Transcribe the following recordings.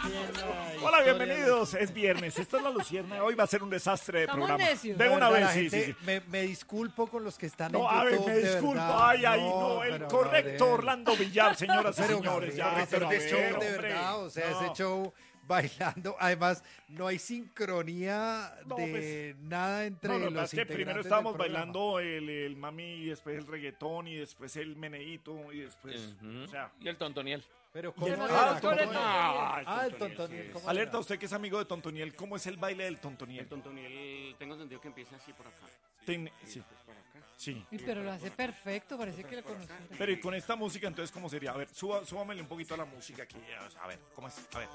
Hola, bienvenidos. Es viernes. Esta es la Lucierna. Hoy va a ser un desastre de Estamos programa. necios. De una verdad, vez, sí. Me disculpo con los que están No, en a ver, YouTube, me de disculpo. verdad. No, el pero correcto Gabriel. Orlando Villar, señoras y Pero señores. Gabriel, pero a ese show ver, de hombre. verdad, o sea, No. ese show bailando, además no hay sincronía No, de pues, nada entre No, los es que primero integrantes estábamos del programa. bailando el mami y después el reggaetón y después el meneíto y después, o sea... Y el tontoniel. Pero y ¿cómo el- era? ¿cómo era? El Tontoniel, ¿cómo Alerta, era? usted que es amigo de Tontoniel, ¿cómo es el baile del Tontoniel? El tontoniel, tengo entendido que empieza así por acá. Sí, Por acá. sí. Uy, pero lo hace perfecto, parece que lo conociera. Pero y con esta música, entonces, ¿cómo sería? A ver, súbamele un poquito a la música aquí. A ver, ¿cómo es? A ver.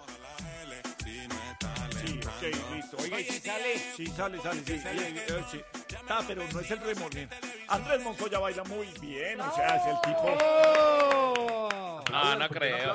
Sí, ok, listo. Oiga, ¿y si sale? Sí, sale, sí. Pero no es el remordimiento. Andrés Montoya baila muy bien, o sea, es el tipo... No creo.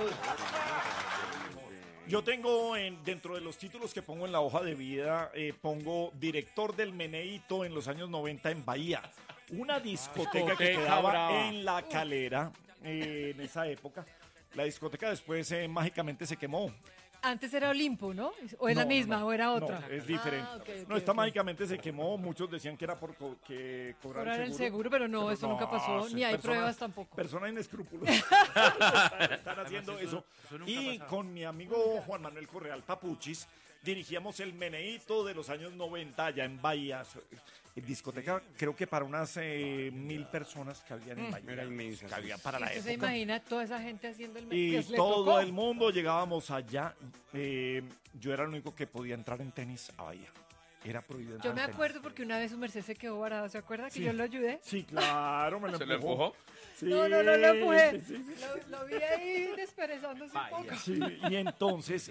Yo tengo dentro de los títulos que pongo en la hoja de vida, pongo director del Meneíto en los años 90 en Bahía. Una discoteca que Discoteca quedaba brava. en La Calera en esa época. La discoteca después mágicamente se quemó. Antes era Olimpo, ¿no? ¿O es la No, misma no, o era otra? No, es diferente. Ah, ok, No, esta ok. mágicamente se quemó. Muchos decían que era por que cobrar Cobrar el seguro, pero no, eso nunca pasó, sí, ni hay persona- pruebas tampoco. Personas inescrupulosas están haciendo eso. Y con mi amigo Juan Manuel Correal Papuchis dirigíamos el Meneíto de los años 90 allá en Bahía. Discoteca, creo que para unas 1.000 personas que habían en Bahía. Era inmensa, Que había para la ¿Usted se época. imagina toda esa gente haciendo el Y que le todo tocó? el mundo llegábamos allá. Yo era el único que podía entrar en tenis a Bahía. Era prohibido entrar Yo me en tenis. acuerdo porque una vez su merced se quedó varado, ¿se acuerda que Sí. yo lo ayudé? Sí, claro, me lo ¿Se lo empujó. empujó? Sí, No lo empujé. sí, sí. Lo vi ahí desperezándose un poco. Sí, y entonces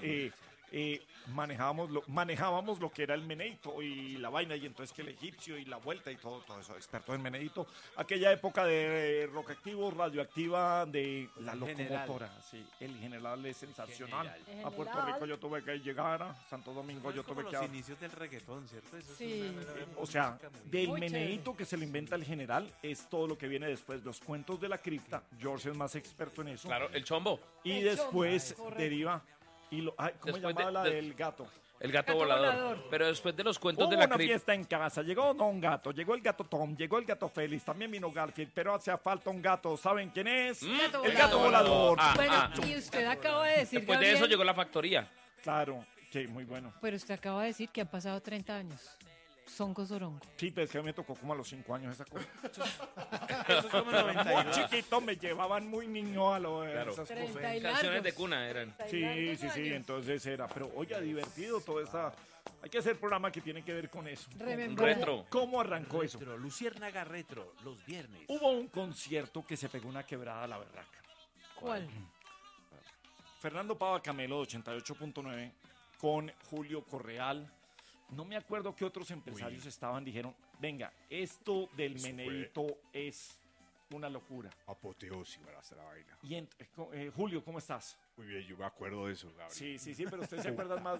manejábamos lo que era el Meneíto y la vaina, y entonces que el egipcio y la vuelta y todo eso, expertos en Meneíto. Aquella época de rock activo, radioactiva, de la locomotora. Sí, el general es sensacional. General. A Puerto Rico yo tuve que llegar, a Santo Domingo yo tuve que... los inicios del reggaetón, ¿cierto? Eso Sí. O sea, del Muy Meneíto que se le inventa el general es todo lo que viene después. Los cuentos de la cripta, George es más experto en eso. Claro, el chombo. Y El después chombo, correcto. deriva. ¿Cómo Después llamaba la de- del gato? El gato, Gato volador. volador. Pero después de los cuentos Hubo de la una cripta. fiesta en casa, llegó Don Gato, llegó el gato Tom, llegó el gato Félix, también vino Garfield, pero hacía falta un gato. ¿Saben quién es? Gato El gato volador. volador. Ah, Bueno, y usted acaba de decir, Después de eso Gabriel, llegó la factoría. Claro, que muy bueno. pero usted acaba de decir que han pasado 30 años. Songo Sorongo. Sí, pero es que me tocó como a los 5 años esa cosa. es como Muy 92. chiquito, me llevaban muy niño a lo de Claro. esas 30 cosas. y Canciones largos. de cuna eran. Sí, entonces era. Pero oiga, divertido todo esta... Hay que hacer programa que tiene que ver con eso. Remember. Retro. ¿Cómo arrancó eso? Retro, Luciérnaga Retro, los viernes. Hubo un concierto que se pegó una quebrada a la berraca. ¿Cuál? Fernando Pava Camelo, 88.9, con Julio Correal. No me acuerdo qué otros empresarios estaban, dijeron, venga, esto del Meneíto es una locura. Apoteósica era esa la vaina. Y Julio, ¿cómo estás? Muy bien, yo me acuerdo de eso, Gabriel. Sí, pero usted se acuerda más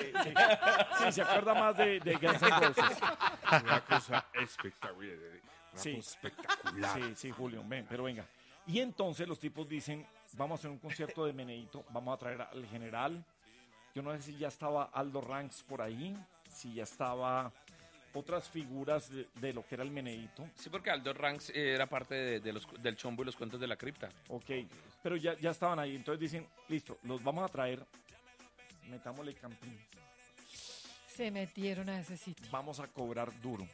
sí, se acuerda más de Guns N' Roses. Una cosa espectacular. Sí. Cosa espectacular. Sí, Julio, ven, pero venga. Y entonces los tipos dicen, vamos a hacer un concierto de Meneíto, vamos a traer al general. Yo no sé si ya estaba Aldo Ranks por ahí, si ya estaba otras figuras de lo que era el Meneíto. Sí, porque Aldo Ranks era parte del chombo y los cuentos de la cripta. Ok, pero ya estaban ahí. Entonces dicen, listo, los vamos a traer, metámosle campín, Se metieron a ese sitio. vamos a cobrar duro.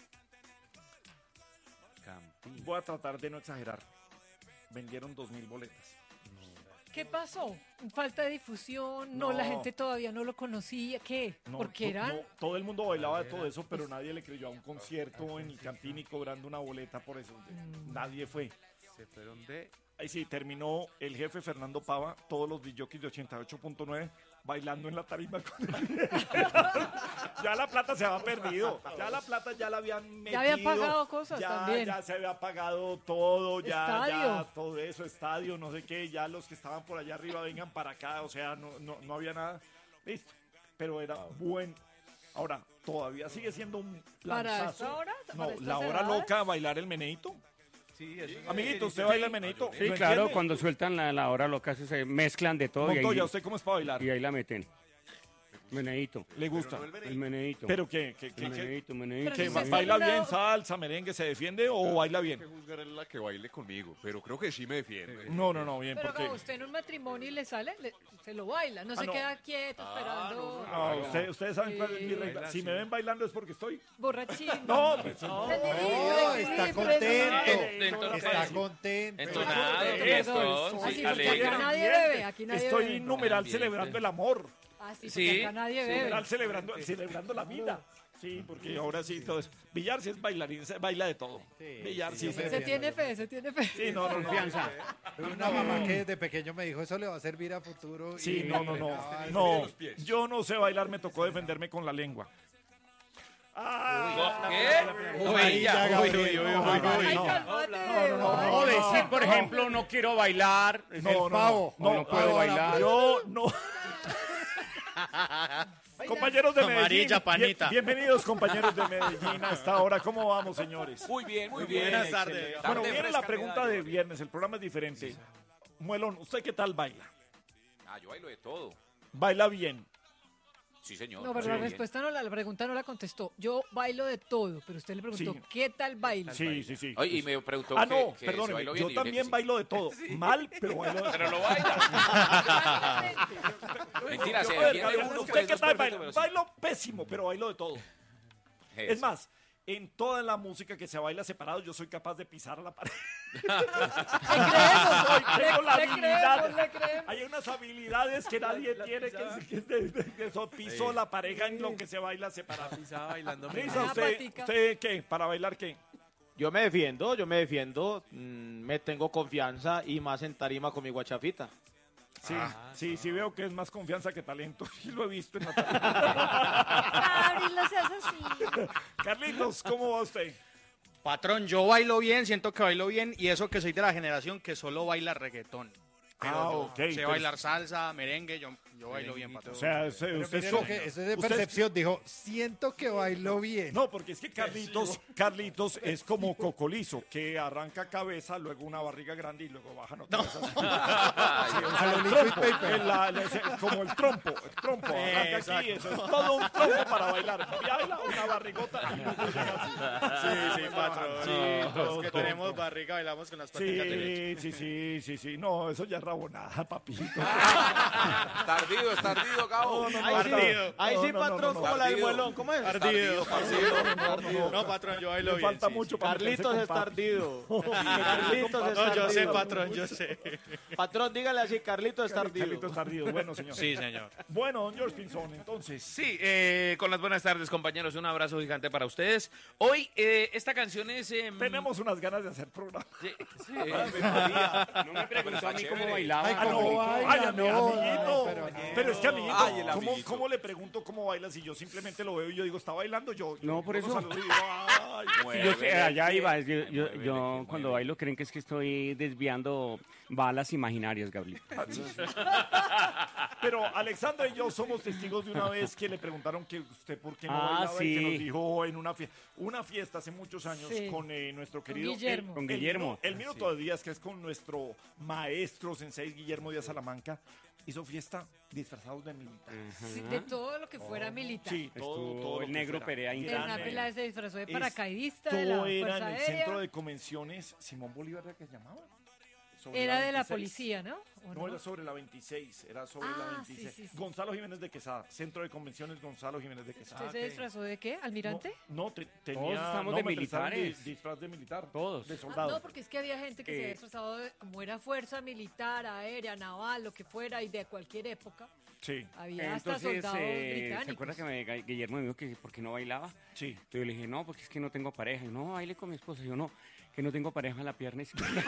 Campín. Voy a tratar de no exagerar. Vendieron 2.000 boletas. ¿Qué pasó? ¿Falta de difusión? No, No. la gente todavía no lo conocía. ¿Qué? No, Porque eran... no, todo el mundo bailaba de todo eso, pero nadie le creyó a un concierto en el Campín y cobrando una boleta por eso. Nadie fue. Se fueron de... Ahí sí, terminó el jefe Fernando Pava, todos los DJs de 88.9 bailando en la tarima con él. Ya la plata se había perdido. Ya la plata ya la habían metido. Ya habían pagado cosas ya, también. Ya se había pagado todo, ya Estadio. todo eso, estadio, no sé qué. Ya los que estaban por allá arriba vengan para acá. O sea, no había nada. Listo. Pero era buen. Ahora, todavía sigue siendo un ¿Para lanzazo. esta hora? No, ¿Para estas la hora edades? loca, bailar el Meneíto. Sí, eso es Amiguito, ¿usted baila el meneíto? Sí, ¿Lo claro, entiende? cuando sueltan la hora loca, se mezclan de todo Montoya, ¿usted cómo es para bailar? y ahí la meten. Meneíto. ¿Le gusta? El meneíto. ¿Pero qué? El meneíto, meneíto. Pero si usted ¿Baila está bien bravo- salsa, merengue, se defiende o baila bien? que juzgar a la que baile conmigo, pero creo que sí me defiende. No, bien, Pero porque... como usted en un matrimonio y le sale, se lo baila, no se no. queda quieto esperando. No, ustedes saben cuál es mi Sí. regla. Si me ven bailando es porque estoy... Borrachín. No, pues, no. No, está contento. Está contento. Entonado, Así, fiestón, sí, porque alegre. acá nadie bebe, aquí nadie Estoy bebe. numeral Ambiente. celebrando el amor. Así, Sí, porque acá nadie bebe. Numeral celebrando la vida. Sí, porque ahora sí todo es... Villar sí es bailarín, se baila de todo. Villar sí Se tiene fe, se tiene fe. Sí, no. Confianza. Una mamá que desde pequeño me dijo, eso le va a servir a futuro. Sí, y- no. No, yo no sé bailar, me tocó defenderme con la lengua. ¿Qué? Ahí ya, Gabriel. Ay, no. cálmate. O decir, por ejemplo, no quiero bailar. Es el pavo. No, no puedo bailar. Yo no. Compañeros de Medellín, Amarilla, panita. bienvenidos compañeros de Medellín a esta hora. ¿Cómo vamos, señores? Muy bien, muy bien. Buenas tardes. Bueno, viene la pregunta de viernes, el programa es diferente. Muelón, ¿usted qué tal baila? Yo bailo de todo. ¿Baila bien? Sí, señor. No, pero la respuesta no, la pregunta no la contestó. Yo bailo de todo, pero usted le preguntó, Sí. ¿qué tal baila? Sí. Oye, y me preguntó Ah, que, no, que si perdóneme, bailo bien, yo y dije que también sí. bailo de todo. Mal, pero bailo de todo. Pero lo baila. Mentira, se A ver, defiende Gabriel, uno, ¿usted pues, qué no es tal perfecto, baila? pero sí. Bailo pésimo, pero bailo de todo. Es más, en toda la música que se baila separado, yo soy capaz de pisar la pared. Tengo la habilidad. Le creemos. Hay unas habilidades que nadie tiene que de eso. Piso la pareja en lo que se baila separado. Estaba bailando. Risa, Una ¿usted, patica. ¿usted qué? ¿Para bailar qué? Yo me defiendo, me tengo confianza y más en tarima con mi guachafita. Sí, veo que es más confianza que talento. Sí lo he visto en la Gabriel, no seas así. Carlitos, ¿cómo va usted? Patrón, yo bailo bien, siento que bailo bien y eso que soy de la generación que solo baila reggaetón. Pero yo ok. sé Entonces, bailar salsa, merengue, yo bailo bien, patrón. O sea, usted Pero usted mire es lo un- que, eso es de usted percepción. Dijo, siento que bailó bien. No, porque es que Carlitos es como Cocolizo, que arranca cabeza, luego una barriga grande y luego baja. No, A lo Liquid Paper. como el trompo, arranca aquí, eso es todo un trompo para bailar. Baila una barrigota y luego llega así. Sí, patrón. Sí, Los que tenemos barriga bailamos con las paticas derechas. Sí. No, eso ya es rabonada, papito. Es tardido, cabo. Ahí sí, No, patrón, como la del Tardido. muelón. ¿Cómo es? Tardido, parcido. No, patrón, yo bailo Le bien. falta sí, mucho sí. para meterse Carlitos con es papi. tardido. Carlitos es No, yo sé, tardido. patrón, yo sé. Patrón, dígale así, Carlitos es tardido. Carlitos tardido, bueno, señor. Sí, señor. Bueno, don George Pinzón, entonces. Sí, con las buenas tardes, compañeros. Un abrazo gigante para ustedes. Hoy, esta canción es... Tenemos unas ganas de hacer programa. No me preguntó a mí cómo chévere. bailaba. Ay, Ah, ¿cómo no, baila? ay, No, amiguito. pero Pero es que, amiguito, Ay, el ¿cómo, amiguito. cómo le pregunto cómo baila si yo simplemente lo veo y yo digo, ¿está bailando? Yo No, por lo eso. saludo y digo, ay. Yo sé, allá iba. Yo cuando bailo creen que es que estoy desviando balas imaginarias, Gabriel. Pero Alexandra y yo somos testigos de una vez que le preguntaron que usted por qué no Ah, bailaba y que sí. nos dijo en una fiesta hace muchos años Sí. con nuestro querido Guillermo. Con Guillermo. El Minuto de Díaz, que es con nuestro maestro sensei Guillermo Díaz Salamanca, hizo fiesta disfrazados de militar. Sí, de todo lo que fuera militar. Sí, todo Estuvo lo el que negro fuera. Perea De una Intran. pelada se disfrazó de Es- paracaidista de la Todo era Fuerza en el Aérea. centro de convenciones Simón Bolívar, ¿era que se llamaba? Sobre Era de la 26. policía, ¿no? ¿O No, era sobre la 26, era sobre la Ah, 26. sí, sí, sí. Gonzalo Jiménez de Quesada, Centro de Convenciones Gonzalo Jiménez de Quesada. ¿Usted se disfrazó de qué? ¿Almirante? No, tenía... Todos estamos no, de me prestaron militares. Disfraz de militar. Todos. De Ah, soldado. no, porque es que había gente que se había disfrazado de, como era fuerza militar, aérea, naval, lo que fuera, y de cualquier época. Sí, Había hasta Entonces, soldados ¿se británicos. acuerda que Guillermo me dijo que por qué no bailaba? sí. Entonces yo le dije, no, porque es que no tengo pareja. Y no, baile con mi esposa. Y yo, no, que no tengo pareja en la pierna izquierda.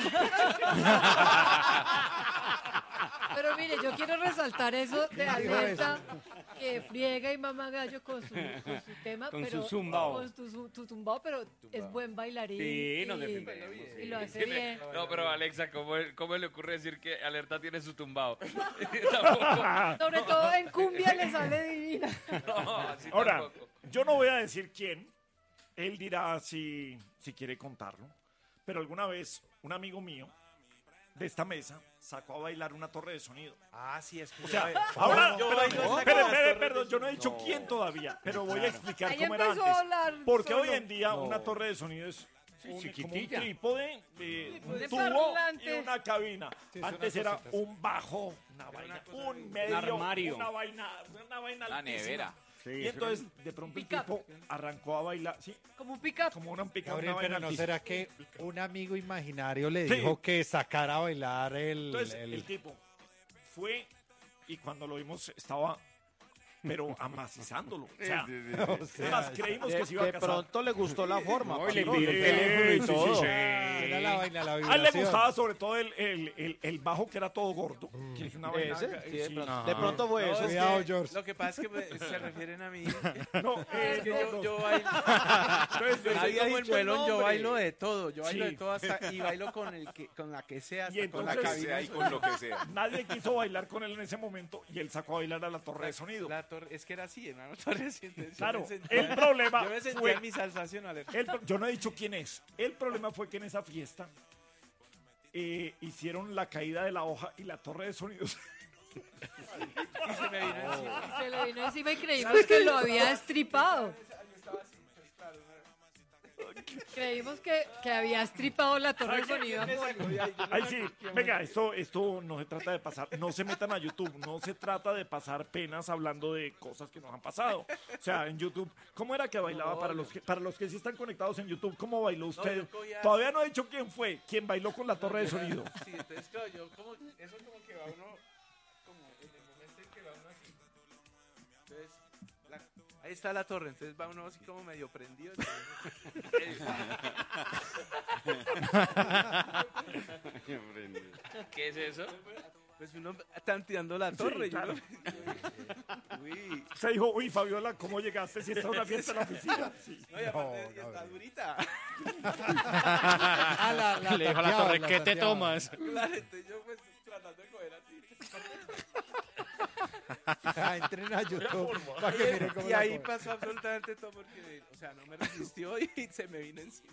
Pero mire, yo quiero resaltar eso de alerta, que friega y mama gallo con su tema, Con pero su zumbao. con tu zumbao, pero es buen bailarín. Sí, nos y- defendemos. Y lo hace bien. No, pero Alexa, ¿cómo le ocurre decir que Alerta tiene su tumbado? Tampoco. Sobre todo en cumbia le sale divina. No, así Ahora, tampoco. yo no voy a decir quién. Él dirá si quiere contarlo. pero alguna vez un amigo mío de esta mesa sacó a bailar una torre de sonido. Ah, sí, es O sea, ahora, perdón, yo no he dicho quién todavía, pero voy a explicar Ahí cómo era empezó antes. a hablar Porque solo. hoy en día una torre de sonido es como un chiquitilla. trípode, un de tubo y parlante. una cabina. Sí, es Antes unas era cositas. un bajo, una vaina, un medio, armario. una vaina La altísima. nevera. Sí, Y entonces, de pronto el Pick-up. tipo arrancó a bailar, sí, Como un pick-up. como una pica, Gabriel, una vaina pero ¿no altísima. será que un amigo imaginario le Sí. dijo que sacara a bailar el... Entonces, el tipo fue y cuando lo vimos estaba, pero amacizándolo. O sea, O sea, además creímos que se iba a De casar. pronto le gustó la forma. No, y le patrón. pidió el teléfono y sí, todo. sí, sí. era la vaina, la A él le vibración. gustaba sobre todo el bajo que era todo gordo. Que es una vaina, ¿Ese? Sí, de sí. pronto. Ajá. De pronto fue No, eso. es Cuidado, que George. Lo que pasa es que se refieren a mí. No, Es que no, no. yo bailo. Entonces, Yo soy nadie ha como el dicho melón, yo nombre. bailo de todo. Yo bailo Sí. de todo hasta, y bailo con con la que sea, Y hasta con la entonces- cabina. Y con lo que sea. Nadie quiso bailar con él en ese momento y él sacó a bailar a la torre de sonido. La torre, es que era así, hermano. Torre, sí, entonces yo Claro, me sentía- el problema Yo me sentía fue... en mi salsa nacional. Yo no he dicho quién es. El problema fue que en esa fiesta hicieron la caída de la hoja y la torre de sonidos. Y se me vino encima. Se le vino encima y creímos que lo había estripado. Creímos que había estripado la torre de sonido a Poli. Ay, sí, venga, esto no se trata de pasar, no se metan a YouTube, no se trata de pasar penas hablando de cosas que nos han pasado. O sea, en YouTube, ¿cómo era que bailaba para los que sí están conectados en YouTube? ¿Cómo bailó usted? yo cogía- Todavía no he dicho quién fue, quién bailó con la torre de sonido. Sí, entonces, claro, yo como, eso como que va uno, como en el momento en que va uno así. Entonces, ahí está la torre, entonces va uno así como medio prendido. ¿Qué es eso? Pues uno tanteando la torre. claro. Uy. Se dijo, uy, Fabiola, ¿cómo llegaste si está en una fiesta en la oficina? Sí. No, y aparte No, ya está Gabriel. durita. Ah, Le dijo a la tanteaba, torre, ¿qué te tanteaba. tomas? Claro, entonces yo pues tratando de coger así. Ah, entren a YouTube para que miren cómo Y la ahí cogen. pasó absolutamente todo porque, o sea, no me resistió y se me vino encima.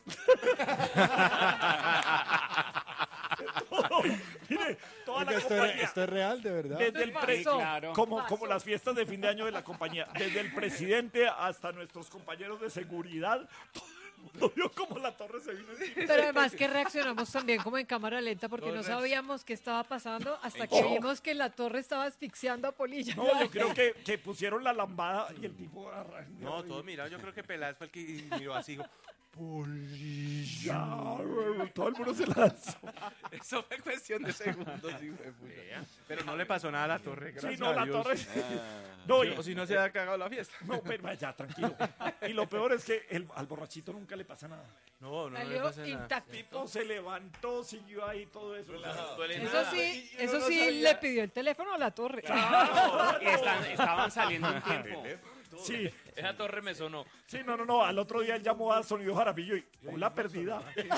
Mire, toda Oiga, la compañía. esto es real, de verdad. Desde el Sí, claro. como las fiestas de fin de año de la compañía, desde el presidente hasta nuestros compañeros de seguridad, todo el mundo vio como la torre se vino encima. Pero además que reaccionamos también como en cámara lenta porque no sabíamos qué estaba pasando hasta que vimos que la torre estaba asfixiando a Polilla. No, yo creo que pusieron la lambada y el tipo No, todo mirado, yo creo que Peláez fue el que miró así, dijo, Polilla, todo el mundo se lanzó. eso fue cuestión de segundos, sí, fue puta. Pero no le pasó nada a la torre, gracias Sí, no, a la Dios. torre. No, y- O si no se había cagado la fiesta. no, pero ya, tranquilo. Y lo peor es que al borrachito nunca le pasa nada. No, no le Salió pasa nada. intacto. Tipo se levantó, siguió ahí todo eso. Eso sí, le pidió el teléfono a la torre. Y estaban saliendo un tiempo. Sí, Esa torre me sonó. sí, no. Al otro día él llamó a Sonido Jaramillo y hola perdida.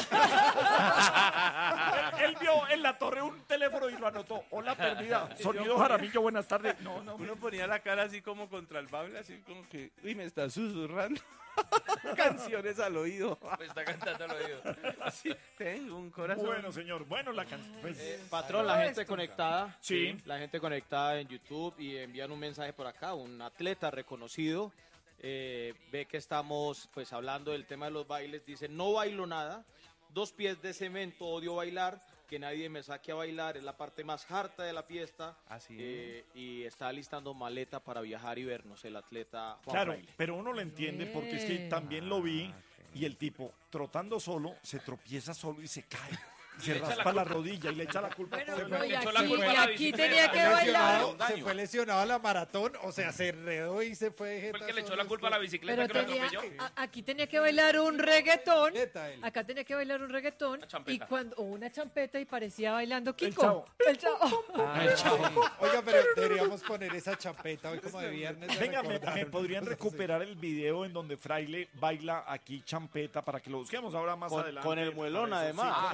él vio en la torre un teléfono y lo anotó. Hola perdida. Sonido Jaramillo, buenas tardes. No. Uno ponía la cara así como contra el bable, así como que, uy, me está susurrando canciones al oído. Me está cantando al oído. Así, tengo un corazón. Bueno, señor. Bueno, la canción. Pues, Patrón, la gente conectada. Sí. La gente conectada en YouTube y envían un mensaje por acá. Un atleta reconocido ve que estamos pues hablando del tema de los bailes. Dice, no bailo nada. 2 pies de cemento, odio bailar. Que nadie me saque a bailar. Es la parte más harta de la fiesta. Así Y está listando maleta para viajar y vernos el atleta Juan claro, Fraile. pero uno lo entiende porque es que también lo vi y el tipo trotando solo se tropieza solo y se cae. Se raspa la rodilla y le echa la culpa a Bueno, todo el no, mundo. y echó la aquí, culpa a y la aquí bicicleta. tenía que bailar. Se fue lesionado a la maratón, o sea, se enredó y se fue. Fue el que le echó la culpa a la bicicleta Pero que lo tenía, atropelló. aquí tenía que bailar un reggaetón. Neta, él. Acá tenía que bailar un reggaetón y champeta. cuando o una champeta y parecía bailando Kiko. Chavo. El chavo. Oiga, pero deberíamos poner esa champeta hoy como de viernes. de Venga, me recordar. podrían recuperar el video en donde Fraile baila aquí champeta para que lo busquemos ahora más adelante. con el muelón, Para eso, además. sí, con el muelón.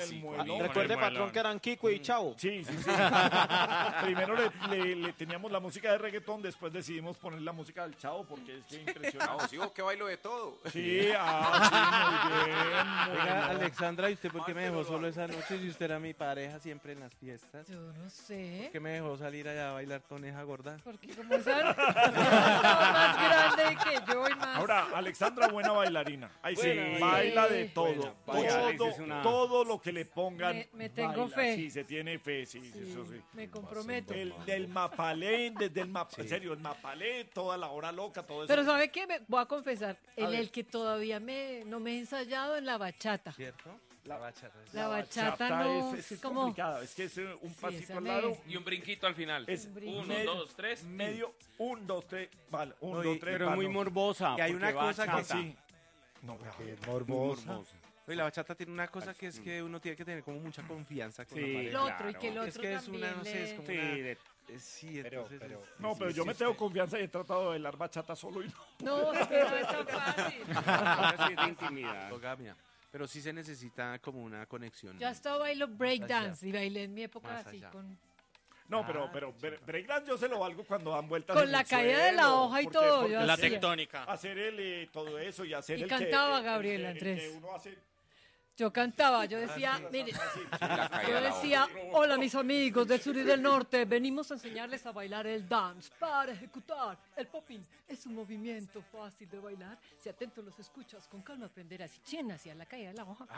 Recuerde, patrón, que eran Kiko y Chavo. Sí. Primero le teníamos la música de reggaetón, después decidimos poner la música del Chavo porque es que impresionante. Sí, vos que bailo de todo. Sí, muy bien. Oiga, Alexandra, ¿y usted por qué me dejó solo esa noche si usted era mi pareja siempre en las fiestas? Yo no sé. ¿Por qué me dejó salir allá a bailar con esa gorda? Porque como esa más grande que yo y más. Ahora, Alexandra, buena bailarina. Ahí sí, Buena baila bailarina. de todo. Alex es una- Todo lo que le pongan. Me tengo baila. fe. Sí, se tiene fe, sí, eso sí. Me comprometo. Del Mapalé, desde el Mapalé, en serio, el Mapalé, toda la hora loca, todo eso. Pero ¿sabe qué? Me voy a confesar. El que todavía no me he ensayado en la bachata. ¿Cierto? La bachata. La bachata no es como... complicada, es que es un pasito esa al me- lado. Y un brinquito al final. Es brinquito. 1, 2, 3. Medio, 1, 2, 3, vale, 1, No, 2, 3. Pero es muy morbosa. Y hay porque una cosa que bachata. sí. No, pero Que es morbosa. Oye, la bachata tiene una cosa que es que uno tiene que tener como mucha confianza con Sí. la El pareja. otro y que el otro Es que es una, también no sé, es le- como Sí, una... de- Sí, Pero- entonces... pero- No, pero yo me tengo confianza y he tratado de bailar bachata solo y no. No, es que no es tan fácil. ahora sí es de intimidad. Endogamia. Pero sí se necesita como una conexión. Yo hasta bailo breakdance y bailé en mi época Más así allá. con... No, pero breakdance yo se lo valgo cuando dan vueltas Con en la el caída de la suelo, hoja y porque- todo, porque yo La hacía. tectónica. hacer todo eso y hacer Y el cantaba que, Gabriela el Andrés. que uno hace Yo cantaba, yo decía, mire, La caída yo de la decía, hola mis amigos del sur y del norte, venimos a enseñarles a bailar el dance para ejecutar el popping. Es un movimiento fácil de bailar. Si atento los escuchas, con calma aprenderás. Chen hacia la caída de la hoja.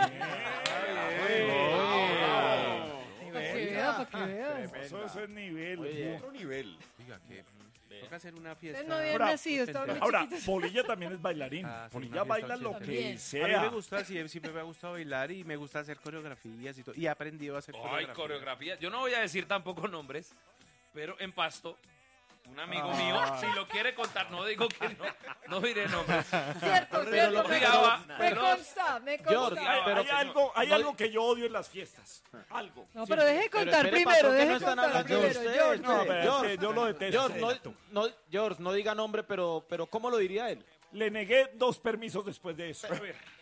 Para que vea, para que vea. Eso es nivel. Otro nivel. Diga que toca hacer una fiesta. Ustedes no habían Ahora- nacido, estaban muy Ahora, chiquitos. Bolilla también es bailarín. Ah, sí, Bolilla una fiesta baila lo ochentera. que También. A sea. mí me gusta, siempre me ha gustado bailar y me gusta hacer coreografías y todo. Y he aprendido a hacer Ay, coreografía. Yo no voy a decir tampoco nombres, pero en Pasto, un amigo mío, si lo quiere contar, no digo que no diré nombres. Cierto, Pero cierto. lo odiaba. Me consta, me George, consta. pero- Hay algo que yo odio en las fiestas. Algo. No, pero deje Pero contar espere, primero, patrón, que deje no están contar hablando de primero. ustedes. George, No, pero George, es que yo lo detesto. George, no diga nombre, pero ¿cómo lo diría él? Le negué 2 permisos después de eso.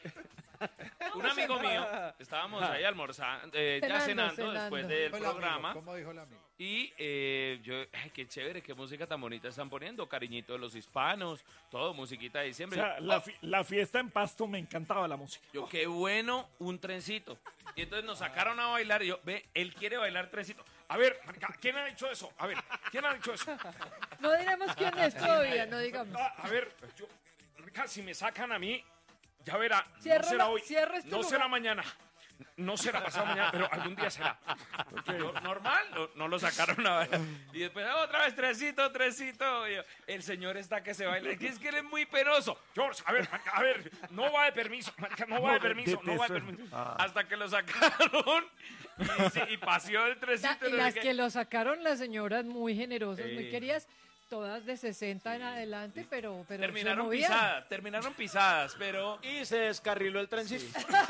Un amigo mío, estábamos ahí almorzando, ya cenando después del programa. ¿Cómo dijo el amigo? Y yo, ay, qué chévere, qué música tan bonita están poniendo, cariñito de los hispanos, todo, musiquita de O diciembre. sea, la fiesta en Pasto me encantaba la música. Yo, qué bueno, un trencito. Y entonces nos sacaron a bailar y yo, ve, él quiere bailar trencito. A ver, marica, ¿quién ha dicho eso? A ver, ¿quién ha dicho eso? No diremos quién es todavía, no digamos. A ver, yo, marica, si me sacan a mí, ya verá, Cierra no será la- hoy, cierra este no lugar. será mañana. No será pasado mañana, pero algún día será. Normal, no lo sacaron a bailar. Y después, otra vez, trencito. Y yo, el señor está que se baila. Es que él es muy penoso. George, a ver, no va de permiso. Marica, no va de permiso. Hasta que lo sacaron y paseó el trencito. Y no sé las qué. que lo sacaron las señoras muy generosas, muy queridas, todas de 60 en adelante, pero se Terminaron movían. pisadas, pero... Y se descarriló el trencito.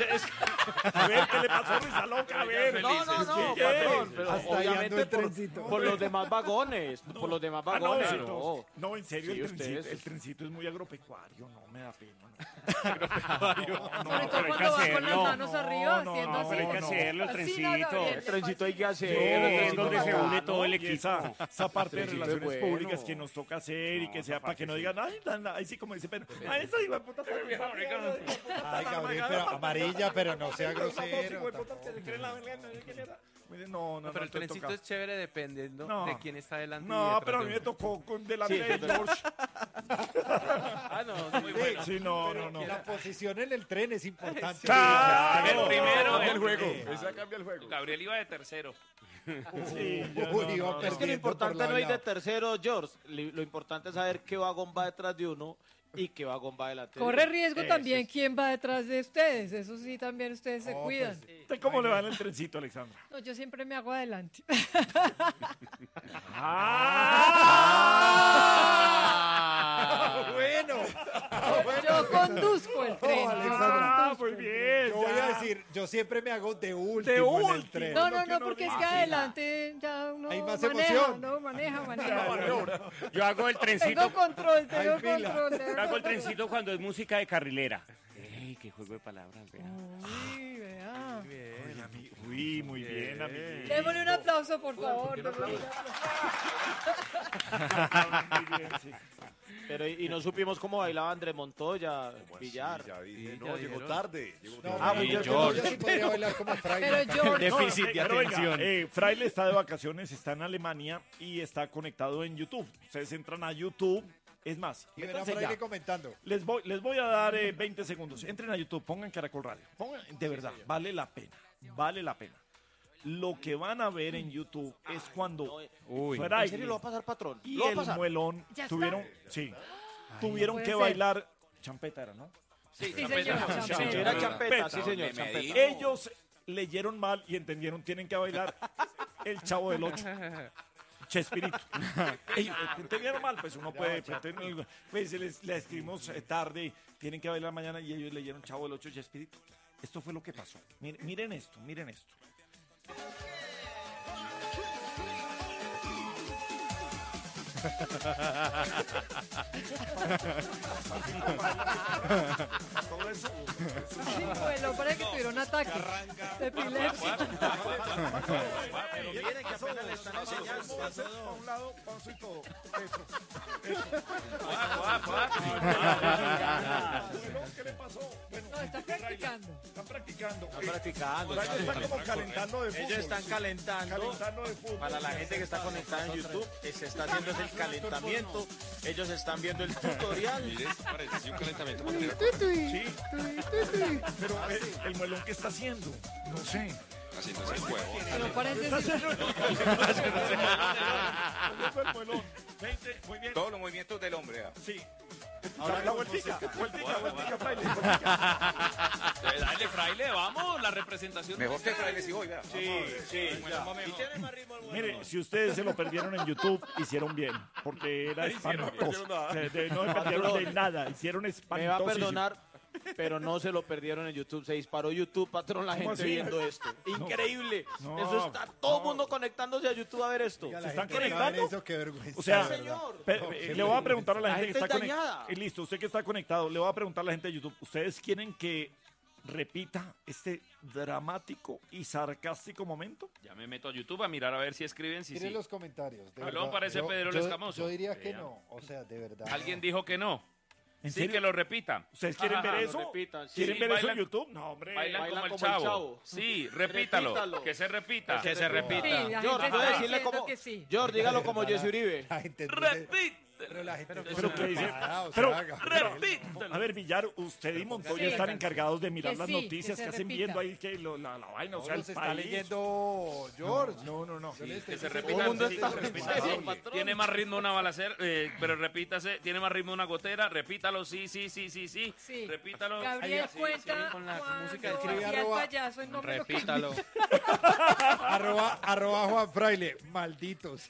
A ver, ¿qué le pasó a Risa Loca? A ver. No, ¿Qué? patrón, pero Hasta ahí ando obviamente el trencito. por los demás vagones, por los demás Ah, no, vagones. sí, no. no, en serio, Sí, ustedes. el trencito es muy agropecuario, no me da pena. Sobre todo pero hay cuando que va con las hacerlo. manos arriba, No, haciendo no, pero hay que así. hacerlo, el Así, trencito. Gabriel, El trencito hay que hacer. Sí, el es trencito donde se bacano. une todo el Y equipo. esa parte de trencito es relaciones bueno. públicas que nos toca hacer y que sea para que no digan, ay, ahí sí como dice, pero, ay, eso iba puta. Ay, Gabriel, pero amarilla, pero no sea grosero. No, Pero el trencito es chévere dependiendo No. de quién está delante. y No, detrás pero a de mí me uno. tocó con delante Sí, de George. Ah, no, muy bueno. Sí, no. La posición en el tren es importante. Claro. El primero, Cambia el el juego. Esa cambia el juego. Gabriel iba de tercero. Sí, yo Uy, no, iba no, Es que lo perdiendo importante por no ir de lado. tercero, George. Lo importante es saber qué vagón va detrás de uno y qué vagón va delante de Corre uno. riesgo también quién va detrás de ustedes, eso sí, también ustedes se No, cuidan. pues, ¿Usted cómo le va en el trencito, Alexandra? No, yo siempre me hago adelante. Bueno, Yo conduzco el tren. Ah, muy bien. yo voy a ya. decir, yo siempre me hago de último en el tren. No, lo que no, uno porque es dice. que adelante ya uno Hay más maneja, emoción. no, maneja. Yo hago el trencito. Tengo control, tengo Hay fila. control. Yo hago el trencito cuando es música de carrilera. ¡Ey, qué juego de palabras! Vea. Uy, vea. Uy, muy bien, amiguito. Démosle un aplauso, por favor. Muy bien, sí. Pero y no supimos cómo bailaba Andrés Montoya, Villar. Sí, ya dije. No, llegó tarde. Yo sí podría bailar como Fraile. Pero George, Déficit de Pero venga, atención. Fraile está de vacaciones, está en Alemania y está conectado en YouTube. Ustedes entran a YouTube. Es más, Y verá métanse Fraile ya. comentando. Les voy a dar 20 segundos. Entren a YouTube, pongan Caracol Radio. De verdad, vale la pena. Vale la pena. Lo que van a ver en YouTube es cuando Uy. ¿En Fraile serio lo va a pasar, patrón? y ¿Lo va a el pasar? muelón ¿Ya está? tuvieron, tuvieron puede que ser. bailar. Champeta era, ¿no? sí, señor. Champeta. Era champeta, sí, señor, champeta. Ellos leyeron mal y entendieron, tienen que bailar el Chavo del Ocho. Chespirito. Ellos entendieron mal, pues uno puede. Pues le escribimos tarde, tienen que bailar mañana y ellos leyeron Chavo del Ocho, Chespirito. Esto fue lo que pasó. Miren esto, miren esto. Todo eso. Sí, bueno, parece que tuvieron un ataque de epilepsia. Pero miren que apenas le están enseñando. A un lado, paso y todo. ¿Qué le pasó? Bueno, No, está practicando. están practicando. Están practicando. Están como calentando de fútbol. Ellos están calentando. Calentando de fútbol. Para la gente que está conectada en YouTube, se está haciendo el calentamiento. Ellos están viendo el tutorial. Mire, esto parece un calentamiento para salir a Sí. Pero el muelón, ¿qué está haciendo? No sé. haciéndose el huevo. Pero parece Está haciendo el muelón. 20, muy bien. Todos los movimientos del hombre. Sí. Ahora la vueltica, fraile. Dale, Fraile, vamos, la representación. Mejor que Fraile si voy, vea. Sí, Mire, si ustedes se lo perdieron en YouTube, hicieron bien, porque era espantoso. No se perdieron de nada, hicieron me va a espantoso. perdonar, pero no se lo perdieron en YouTube. Se disparó YouTube, patrón, la ¿Cómo gente así? viendo esto. Increíble. No, Eso está todo el mundo conectándose a YouTube a ver esto. Oiga, ¿Se la están gente que va a ver conectando? Eso, qué vergüenza. O sea, de verdad. le voy a preguntar a la La gente que gente está es dañada. conectada. Listo, usted que está conectado, le voy a preguntar a la gente de YouTube. ¿Ustedes quieren que repita este dramático y sarcástico momento? Ya me meto a YouTube a mirar a ver si escriben, si Miren sí. los comentarios. de Hablón verdad. parece Pedro el Escamoso. Yo diría que Vean. no. O sea, de verdad. Alguien dijo que no. ¿En Sí, serio? que lo repita. ¿Ustedes quieren Ajá, ver lo eso? repitan, sí. ¿Quieren Sí, ver eso en bailan- YouTube? No, hombre. Bailan como el como el chavo. chavo. Sí, repítalo. Repítalo. Que se repita. Que se repita. Sí, la George, gente puede está decirle diciendo como... que sí. George, dígalo como Jesse Uribe. La gente Repítalo. Pero la gente Pero ¿qué dice? o Pero- sea, Repítalo. A ver, Villar, usted y Montoya Sí. están encargados de mirar Que las sí, noticias que que se hacen repita. viendo ahí que la vaina, o sea, el se está país. leyendo George. No. Yo le estoy Que se diciendo- repita. Todo el mundo Sí, está sí, en sí, serio, sí. patrón. Tiene más ritmo una balacera, pero repítase. Tiene más ritmo una gotera, repítalo. Sí. Sí. Repítalo. Gabriel Sí, cuenta con la cuando música del hacía el arroba- payaso en nombre Repítalo. arroba Juan Fraile. Malditos.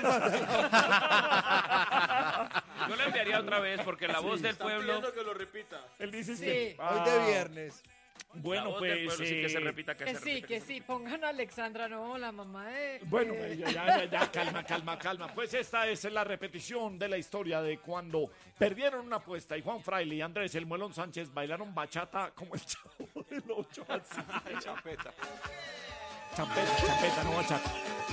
Yo le enviaría otra vez porque la voz del pueblo. que lo repita. Él dice Sí. que... Hoy de viernes. La Bueno, voz del pues... pueblo, sí, que se repita, que Que se sí, repita. que sí, pongan a Alexandra, no, la mamá de... Bueno, ya, calma. Pues esta es la repetición de la historia de cuando perdieron una apuesta y Juan Fraile y Andrés el Muelón Sánchez bailaron bachata como el Chavo del Ocho. Así. Champeta. Champeta, no bachata.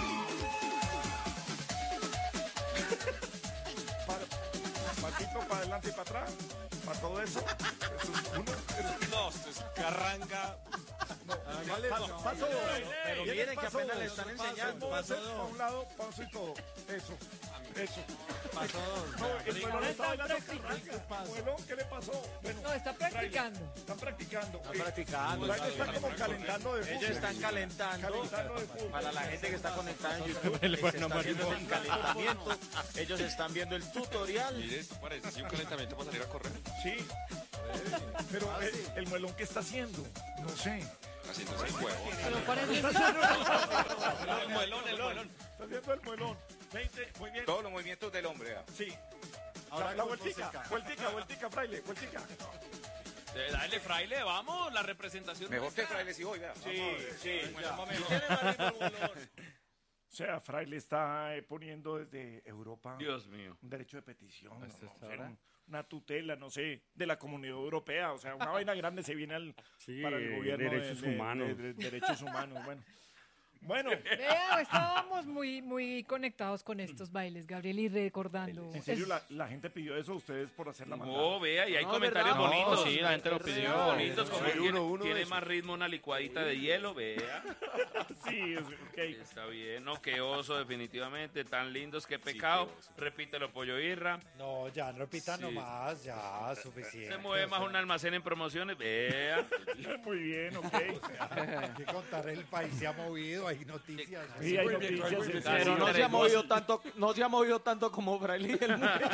Patito para adelante y para atrás, para todo eso. No, esto es carranga. Paso dos. Pero Viene miren que paso apenas le dos. están Paso enseñando. dos, Paso para un lado, paso y todo. Eso. Pasó dos. No, el Muelón está bailando Están carranga. Muelón, ¿qué le pasó? Bueno, No, está practicando. están practicando. Están practicando. La gente está como calentando de fútbol. Ellos están calentando. Calentando de fútbol. Para la gente que está conectada en YouTube, se está haciendo el calentamiento. Ellos están viendo el tutorial. Mire, esto parece un calentamiento para salir a correr. Sí. Pero el Muelón, ¿qué está haciendo? No sé. Haciéndose el huevo. Pero parece... El muelón. Está haciendo el Muelón. 20, muy bien. Todos los movimientos del hombre. Vea. Sí. Ahora la vueltica, fraile, vueltica. Dale, Fraile, vamos, la representación. Mejor que Fraile si voy, vea. Sí. O sea, Fraile está poniendo desde Europa Dios mío. un derecho de petición, ¿no? ¿Hasta esta O sea, hora? una tutela, no sé, de la Comunidad Europea. O sea, una vaina grande se viene para el gobierno derechos humanos. de derechos humanos. Bueno, Vea, estábamos muy conectados con estos bailes, Gabriel, y recordando. en serio, Es- la gente pidió eso a ustedes por hacer la maldad. No, vea, y hay No, comentarios ¿verdad? bonitos. No, sí, la gente lo pidió. Bonitos, como Sí, tiene, uno tiene de esos. más ritmo una licuadita de hielo, vea. Sí, ok. Está bien, no, qué oso, definitivamente. Tan lindos, qué pecado. qué oso. Repítelo, Pollo Irra. No, ya no repitan Sí. nomás, ya, suficiente. Se mueve más o sea, un almacén en promociones, vea. Muy bien, ok. Hay que contar, el país se ha movido, hay noticias. Sí, hay noticias. Pero Casi no se tres ha movido tanto, no se ha movido tanto como Fraile y el muchacho.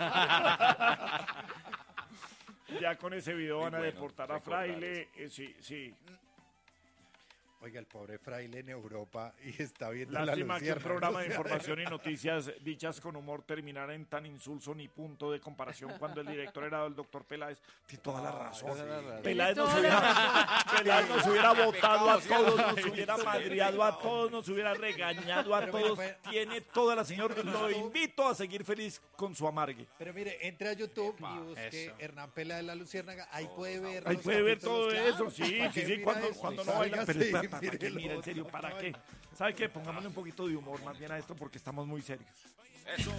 Ya con ese video van a bueno deportar a recordar Fraile. Sí. Oiga, el pobre fraile en Europa y está viendo Lástima la que un luciérnaga, programa o de sea, información y noticias dichas con humor terminara en tan insulso ni punto de comparación cuando el director era el doctor Peláez. Tiene toda la razón. Toda la razón. Peláez nos Toda hubiera, Peláez nos hubiera votado a pecado, todos, nos hubiera madreado a todos, nos hubiera regañado a Pero mira, todos. fue- Tiene toda la señora. Lo invito a seguir feliz con su amargue. Pero mire, entre a YouTube y busque eso. Hernán Pela de la Luciérnaga, ahí puede ver. Ahí los puede ver capítulos, todo claro. eso, sí, ¿Para sí, qué sí, mira cuando, eso? cuando no bailan, pero Sálgase y ¿para mire qué lo mira, en serio, otro, para no qué? ¿Sabe qué? Pongámosle un poquito de humor más bien a esto porque estamos muy serios. Eso.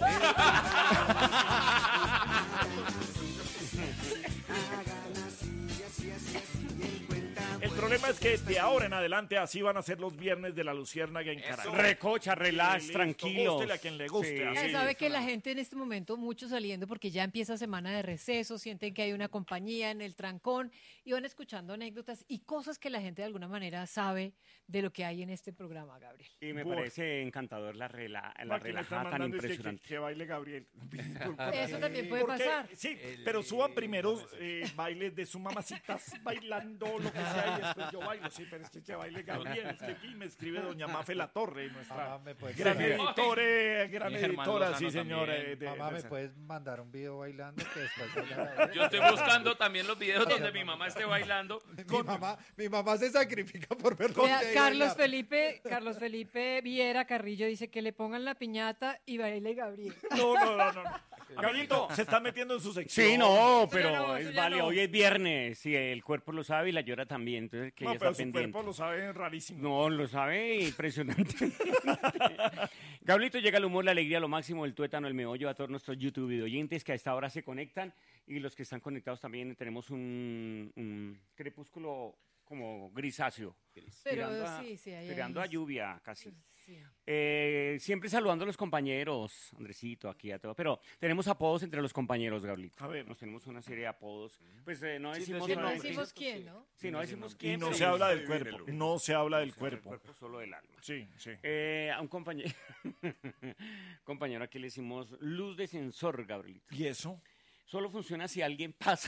El problema es que de ahora en adelante así van a ser los viernes de la Luciérnaga en Caracas. Recocha, relax, Sí, listo, tranquilos. gústele a quien le guste, Sí. así. Ya sabe que la gente en este momento, mucho saliendo porque ya empieza semana de receso, sienten que hay una compañía en el trancón y van escuchando anécdotas y cosas que la gente de alguna manera sabe de lo que hay en este programa, Gabriel. Y me Bueno. parece encantador la Aquí me están relajada tan mandando es impresionante. que baile Gabriel. Eso también puede Porque- pasar. Sí, pero suban primero bailes de su mamacitas bailando lo que sea y después yo bailo. Sí, pero es que baile Gabriel. Es que aquí me escribe doña Mafe La Torre, nuestra Mamá, ¿me puedes gran mandar- gran Y Germán editora, Lozano sí señora. también. Mamá, ¿me puedes mandar un video bailando que después vaya a Yo estoy buscando también los videos donde mi mamá esté bailando. mi mamá se sacrifica por verlo. Vea, Carlos Felipe Viera Carrillo dice que le pongan la piñata y baile Gabriel. No. Gabrielito, se está metiendo en su sección. Sí, no, Eso ya pero no, es eso ya vale, no. hoy es viernes, si el cuerpo lo sabe y la llora también, entonces que No, ella pero está su pendiente. cuerpo lo sabe rarísimo. No, lo sabe impresionante. Gablito, llega el humor, la alegría, lo máximo, el tuétano, el meollo a todos nuestros YouTube video oyentes que a esta hora se conectan y los que están conectados también tenemos un crepúsculo como grisáceo. Pero tirando sí, ahí tirando a lluvia casi. Sí. Siempre saludando a los compañeros, Andresito, aquí a todos, pero tenemos apodos entre los compañeros, Gablito. A ver. Nos tenemos una serie de apodos. Pues no Sí, decimos decir No nombres. decimos quién, ¿no? Sí, no decimos Y quién. no pero se habla del Divínelo. cuerpo. No se habla del el cuerpo. cuerpo, solo del alma. Sí. A un compañero, compañero aquí le decimos luz de sensor, Gabrielito. ¿Y eso? Solo funciona si alguien pasa.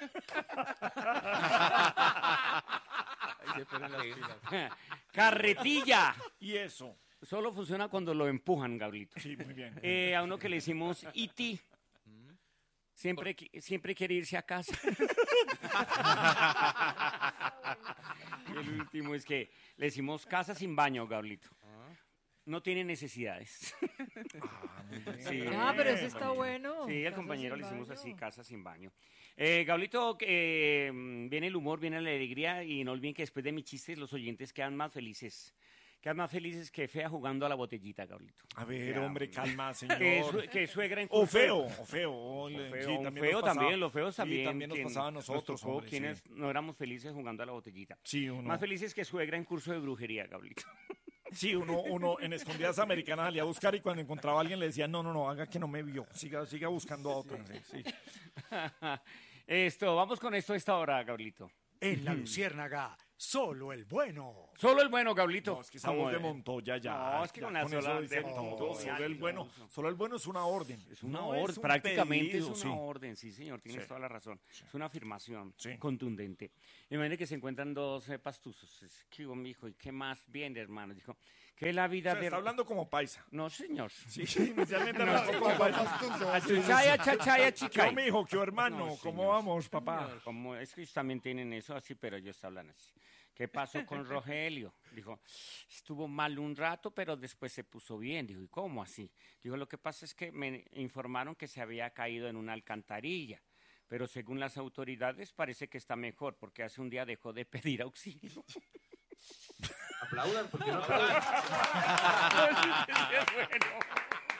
Ahí se ponen las pilas. Carretilla. ¿Y eso? Solo funciona cuando lo empujan, Gabrielito. Sí, muy bien. A uno que le decimos iti. Siempre quiere irse a casa. Y el último es que le decimos casa sin baño, Gabrielito. No tiene necesidades. Sí. Ah, pero ese está bueno. Sí, al Casa compañero le sin hicimos baño. así, casa sin baño. Gablito, viene el humor, viene la alegría y no olviden que después de mis chistes los oyentes quedan más felices. Quedan más felices que fea jugando a la botellita, Gablito. A ver, Ya, hombre, calma, señor. Que suegra en O curso de- feo, o feo. O feo, sí, un también feo nos pasaba. también, los feos Sí, también. también nos quien pasaba a nosotros, tocó, hombre, quienes sí. no éramos felices jugando a la botellita. Sí, uno. Más felices que suegra en curso de brujería, Gablito. Sí, uno en escondidas americanas salía a buscar y cuando encontraba a alguien le decía, no, haga que no me vio. Siga buscando a otro. Sí. Vamos con esto a esta hora, Gablito. En la Luciérnaga, solo el bueno. Solo el bueno, Gablito. No, es que esa voz de Montoya ya. No, es que ya con la sola eso dice de todo. Montoya, Solo el bueno. no. Solo el bueno es una orden. Es una No orden, es un prácticamente pedido, es sí. una orden, sí señor, tienes Sí. toda la razón. Es una afirmación Sí. contundente. Imagínate que se encuentran dos pastuzos. ¿Qué hubo, mijo? ¿Y qué más? Bien, hermano. Dijo, Que la vida O sea, está hablando como paisa. No, señor. Sí, inicialmente hablando como paisa. Achuchaya, chachaya, chicay. ¿Qué, mijo? ¿Qué, hermano? No, ¿Cómo señor. vamos, papá? Como es que ellos también tienen eso así, pero ellos hablan así. ¿Qué pasó con Rogelio? Dijo, estuvo mal un rato, pero después se puso bien. Dijo, ¿y cómo así? Dijo, lo que pasa es que me informaron que se había caído en una alcantarilla, pero según las autoridades parece que está mejor, porque hace un día dejó de pedir auxilio. Aplaudan, porque no aplaudan. Sí, es bueno.